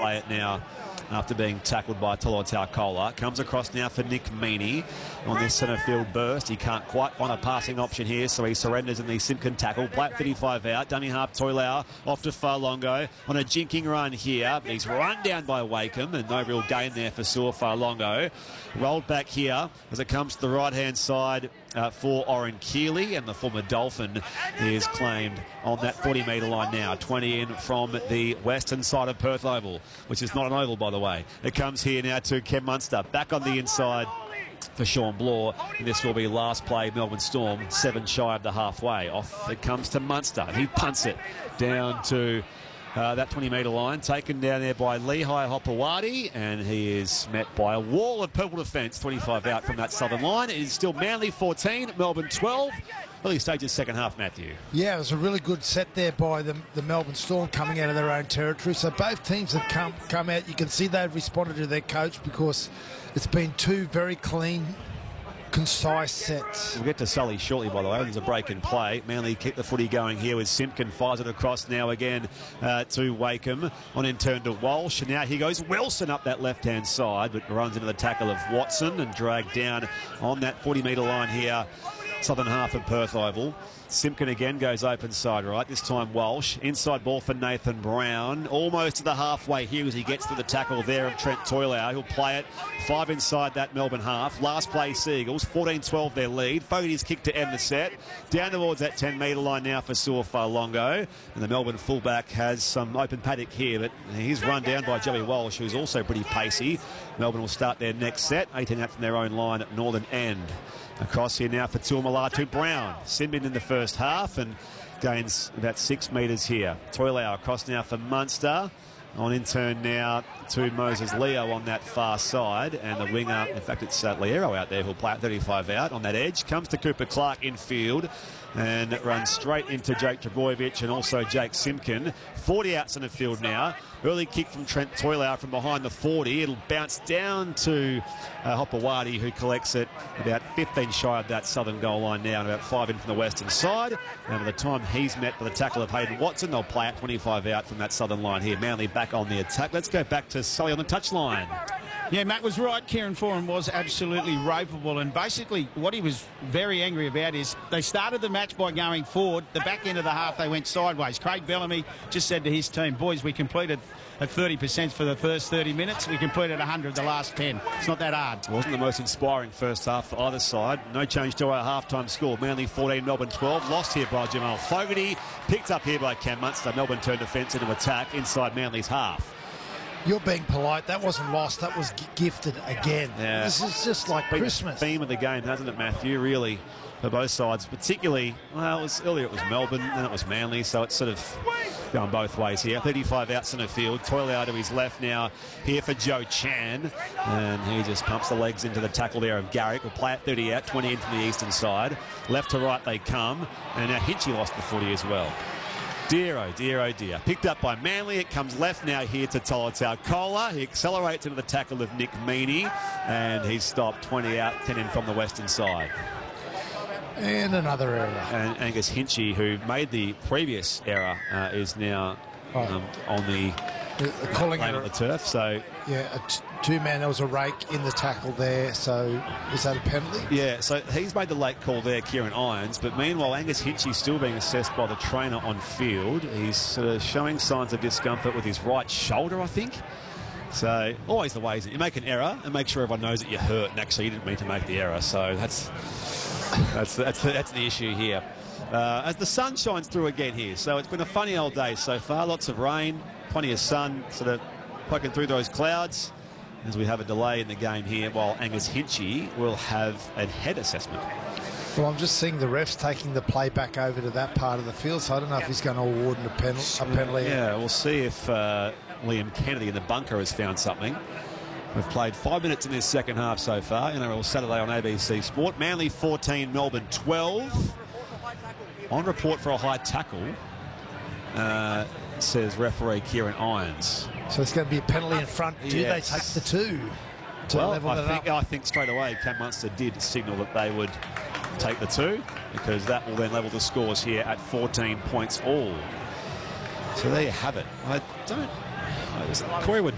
play it now after being tackled by Tolotau-Kola. Comes across now for Nick Meaney on this centre field burst. He can't quite find a passing option here, so he surrenders in the Simpkin tackle. Black 35 out, dummy half Toilau off to Farlongo on a jinking run here, but he's run down by Wakeham and no real gain there for Saw Farlongo. Rolled back here as it comes to the right-hand side for Oren Keeley, and the former Dolphin is claimed on that 40-metre line now. 20 in from the western side of Perth Oval, which is not an oval, by the way. It comes here now to Ken Munster. Back on the inside for Sean Bloor, and this will be last play Melbourne Storm, 7 shy of the halfway. Off it comes to Munster. He punts it down to that 20-metre line, taken down there by Lehigh Hopewadi, and he is met by a wall of purple defence, 25 out from that southern line. It is still Manly 14, Melbourne 12. Early stages second half, Matthew. Yeah, it was a really good set there by the Melbourne Storm coming out of their own territory. So both teams have come out. You can see they've responded to their coach because it's been 2 very clean, concise sets. We'll get to Sully shortly, by the way. There's a break in play. Manly keep the footy going here with Simpkin. Fires it across now again to Wakeham. On in turn to Walsh. And now here goes Wilson up that left-hand side, but runs into the tackle of Watson and dragged down on that 40-metre line here. Southern half of Perth Oval. Simpkin again goes open side right. This time Walsh. Inside ball for Nathan Brown. Almost to the halfway here as he gets to the tackle there of Trent Toilau. He'll play it. 5 inside that Melbourne half. Last play Seagulls. 14-12 their lead. Fogarty's kick to end the set. Down towards that 10-metre line now for Saw Farlongo. And the Melbourne fullback has some open paddock here, but he's run down by Joey Walsh, who's also pretty pacey. Melbourne will start their next set. 18 out from their own line at Northern End. Across here now for Tuamala Brown. Sinbin in the first half and gains about 6 metres here. Toilau across now for Munster. On in turn now to Moses Leo on that far side. And the winger, in fact it's Liero out there who'll play at 35 out on that edge. Comes to Cooper Clark in field and runs straight into Jake Trbojevic and also Jake Simpkin. 40 outs in the field now. Early kick from Trent Toilau from behind the 40. It'll bounce down to Hopewadi, who collects it about 15 shy of that southern goal line now, and about 5 in from the western side. And by the time he's met by the tackle of Hayden Watson, they'll play at 25 out from that southern line here. Manly back on the attack. Let's go back to Sully on the touchline. Yeah, Matt was right. Kieran Foran was absolutely ropeable, and basically what he was very angry about is they started the match by going forward. The back end of the half they went sideways. Craig Bellamy just said to his team, boys, we completed at 30% for the first 30 minutes. We completed 100 the last 10. It's not that hard. It wasn't the most inspiring first half for either side. No change to our halftime score. Manly 14, Melbourne 12. Lost here by Jamal Fogarty. Picked up here by Cam Munster. Melbourne turned defence into attack inside Manly's half. You're being polite. That wasn't lost. That was gifted again. Yeah. This is just like Christmas. The theme of the game, hasn't it, Matthew? Really, for both sides. Particularly, well, earlier it was Melbourne, then it was Manly, so it's sort of going both ways here. 35 outs in the field. Toilau to his left now here for Joe Chan. And he just pumps the legs into the tackle there of Garrick. Will play at 30 out, 20 in from the eastern side. Left to right they come. And now Hinchy lost the footy as well. Dear, oh dear, oh dear. Picked up by Manly. It comes left now here to Tolotau-Kola. He accelerates into the tackle of Nick Meaney. And he's stopped 20 out, 10 in from the western side. And another error. And Angus Hinchy, who made the previous error, is now on the calling on the turf. So yeah, two-man. There was a rake in the tackle there. So is that a penalty? Yeah. So he's made the late call there, Kieran Irons. But meanwhile, Angus Hinchy's still being assessed by the trainer on field. He's sort of showing signs of discomfort with his right shoulder, I think. So always the way, isn't it? You make an error and make sure everyone knows that you're hurt, and actually you didn't mean to make the error. So that's the issue here. As the sun shines through again here, so it's been a funny old day so far. Lots of rain, plenty of sun, sort of poking through those clouds as we have a delay in the game here. While Angus Hinchy will have a head assessment. Well, I'm just seeing the refs taking the play back over to that part of the field, so I don't know if he's going to award a penalty. Yeah, we'll see if Liam Kennedy in the bunker has found something. We've played 5 minutes in this second half so far. NRL Saturday on ABC Sport. Manly 14, Melbourne 12. On report for a high tackle, says referee Kieran Irons. So it's going to be a penalty in front. Do they take the 2 to level it up? I think straight away Cam Munster did signal that they would take the 2, because that will then level the scores here at 14 points all. So there you have it. Corey